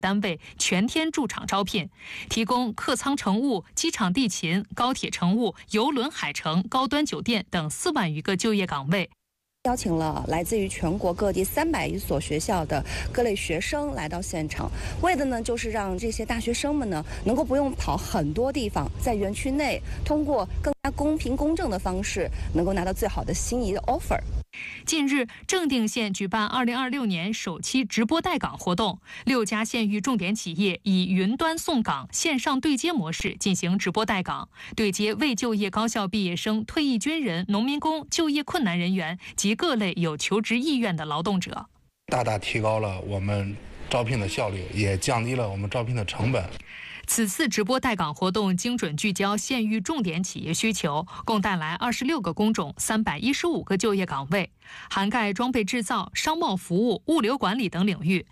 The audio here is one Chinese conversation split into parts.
单位全天驻场招聘，提供客舱乘务、机场地勤、高铁乘务、邮轮海乘、高端酒店等4万余个就业岗位。 邀请了来自于全国各地300余所学校的各类学生来到现场，为的呢就是让这些大学生们呢能够不用跑很多地方，在园区内通过更加公平公正的方式，能够拿到最好的心仪的 offer。 近日，正定县举办2026年首期直播带岗活动，6家县域重点企业以云端送岗、线上对接模式进行直播带岗，对接未就业高校毕业生、退役军人、农民工、就业困难人员及各类有求职意愿的劳动者， 大大提高了我们招聘的效率，也降低了我们招聘的成本。 此次直播带岗活动精准聚焦县域重点企业需求，共带来26个工种、315个就业岗位，涵盖装备制造、商贸服务、物流管理等领域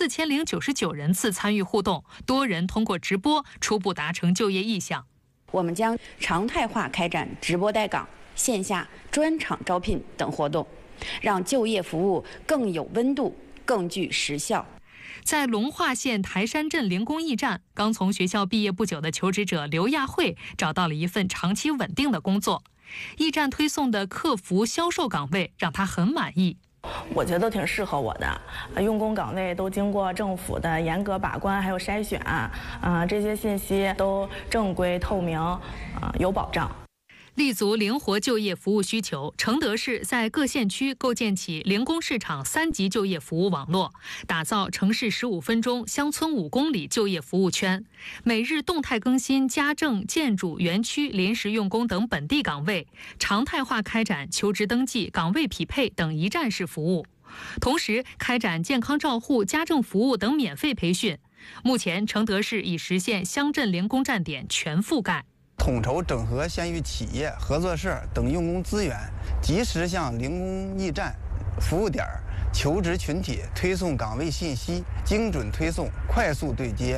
，4099人次参与互动，多人通过直播初步达成就业意向。 我们将常态化开展直播带岗、线下专场招聘等活动，让就业服务更有温度、更具实效。 在龙化县台山镇零工驿站，刚从学校毕业不久的求职者刘亚慧找到了一份长期稳定的工作。驿站推送的客服销售岗位让他很满意。 我觉得都挺适合我的，用工岗位都经过政府的严格把关还有筛选，这些信息都正规透明，有保障。 立足灵活就业服务需求，承德市在各县区构建起零工市场3级就业服务网络，打造城市15分钟、乡村5公里就业服务圈，每日动态更新家政、建筑、园区、临时用工等本地岗位，常态化开展求职登记、岗位匹配等一站式服务，同时开展健康照护、家政服务等免费培训。目前，承德市已实现乡镇零工站点全覆盖。 统筹整合县域企业、合作社等用工资源，及时向零工驿站、服务点、求职群体推送岗位信息，精准推送，快速对接。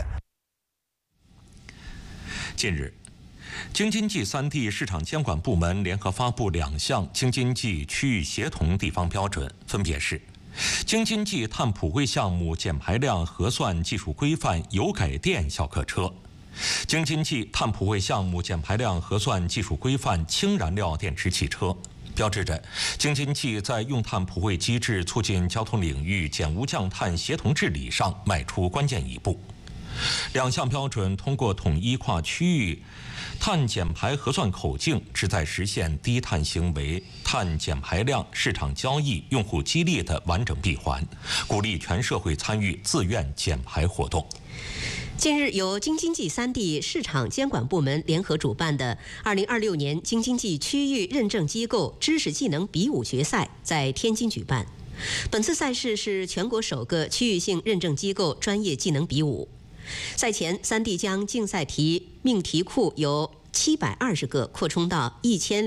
近日，京津冀3地市场监管部门联合发布2项京津冀区域协同地方标准，分别是京津冀碳普惠项目减排量核算技术规范油改电小客车、京津冀碳普惠项目减排量核算技术规范氢燃料电池汽车，标志着京津冀在用碳普惠机制促进交通领域减污降碳协同治理上迈出关键一步。2项标准通过统一跨区域碳减排核算口径，旨在实现低碳行为、碳减排量、市场交易、用户激励的完整闭环，鼓励全社会参与自愿减排活动。 近日，由京津冀3地市场监管部门联合主办的2026年京津冀区域认证机构知识技能比武决赛在天津举办。本次赛事是全国首个区域性认证机构专业技能比武。赛前，3地将竞赛题命题库由720个扩充到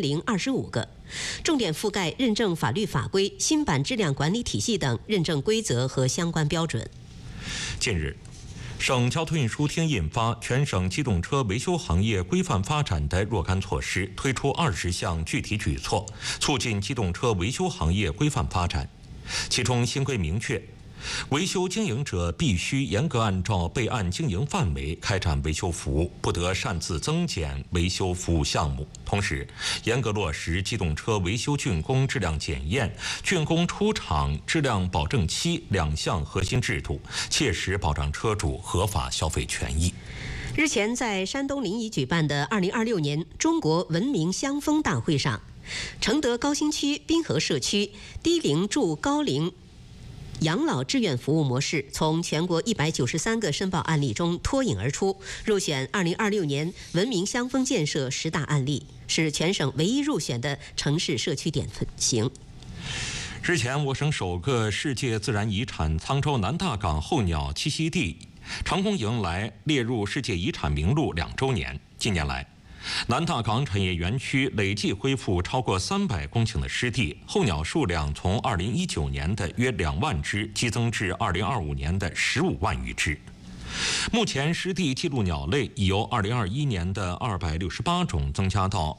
1025个，重点覆盖认证法律法规、新版质量管理体系等认证规则和相关标准。 近日，省交通运输厅印发《全省机动车维修行业规范发展的若干措施》，推出20项具体举措，促进机动车维修行业规范发展。其中新规明确，维修经营者必须严格按照备案经营范围开展维修服务，不得擅自增减维修服务项目。同时，严格落实机动车维修竣工质量检验、竣工出厂质量保证期2项核心制度，切实保障车主合法消费权益。 日前，在山东临沂举办的2026年中国文明乡风大会上，承德高新区滨河社区低龄助高龄养老志愿服务模式从全国193个申报案例中脱颖而出，入选2026年文明乡风建设10大案例，是全省唯一入选的城市社区典型。 日前，我省首个世界自然遗产沧州南大港候鸟栖息地成功迎来列入世界遗产名录2周年。近年来，南大港产业园区累计恢复超过300公顷的湿地，候鸟数量从2019年的约2万只激增至2025年的15万余只。目前，湿地记录鸟类已由2021年的268种增加到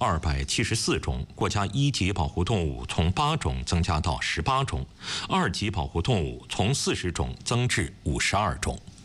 274种，国家1级保护动物从8种增加到18种，2级保护动物从40种增至52种。